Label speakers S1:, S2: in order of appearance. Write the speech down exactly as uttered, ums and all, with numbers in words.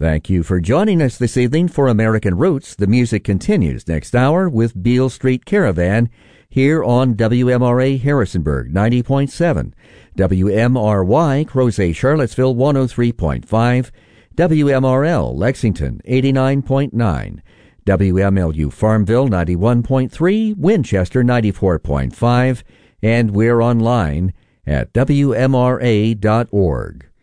S1: Thank you for joining us this evening for American Roots. The music continues next hour with Beale Street Caravan here on W M R A Harrisonburg ninety point seven, W M R Y Crozet Charlottesville one oh three point five, W M R L Lexington eighty-nine point nine, W M L U Farmville ninety-one point three, Winchester ninety-four point five, and we're online at W M R A dot org.